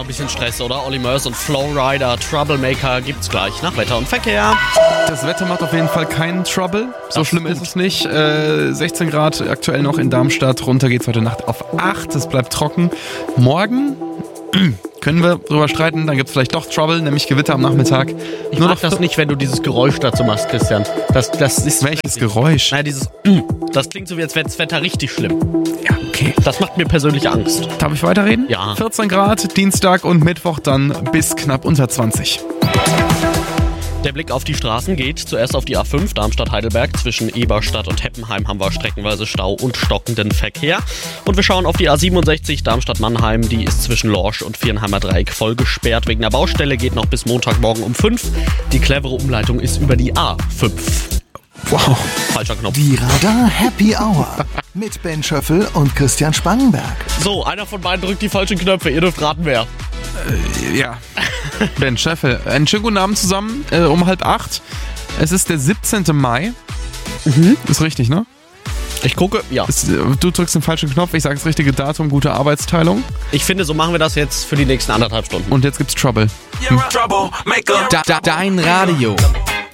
erstmal ein bisschen Stress, oder? Olli Murs und Flowrider, Troublemaker gibt's gleich nach Wetter und Verkehr. Das Wetter macht auf jeden Fall keinen Trouble. So schlimm ist es nicht. 16 Grad aktuell noch in Darmstadt. Runter geht's heute Nacht auf 8. Es bleibt trocken. Morgen können wir drüber streiten. Dann gibt's vielleicht doch Trouble, nämlich Gewitter am Nachmittag. Ich mag das nicht, wenn du dieses Geräusch dazu machst, Christian. Das ist welches Geräusch? Naja, das klingt so, wie als wäre das Wetter richtig schlimm. Ja, okay. Das macht mir persönlich Angst. Darf ich weiterreden? Ja. 14 Grad, Dienstag und Mittwoch dann bis knapp unter 20. Der Blick auf die Straßen geht zuerst auf die A5 Darmstadt-Heidelberg. Zwischen Eberstadt und Heppenheim haben wir streckenweise Stau und stockenden Verkehr. Und wir schauen auf die A67 Darmstadt-Mannheim. Die ist zwischen Lorsch und Viernheimer Dreieck voll gesperrt. Wegen der Baustelle geht noch bis Montagmorgen um 5. Die clevere Umleitung ist über die A5. Wow. Falscher Knopf. Die Radar Happy Hour mit Ben Schöffel und Christian Spangenberg. So, einer von beiden drückt die falschen Knöpfe. Ihr dürft raten, wer. Ja. Ben Schöffel. Einen schönen guten Abend zusammen. Um 7:30. Es ist der 17. Mai. Ist richtig, ne? Ich gucke, ja. Du drückst den falschen Knopf, ich sage das richtige Datum, gute Arbeitsteilung. Ich finde, so machen wir das jetzt für die nächsten 1,5 Stunden. Und jetzt gibt's Trouble. You're a troublemaker. Dein Radio.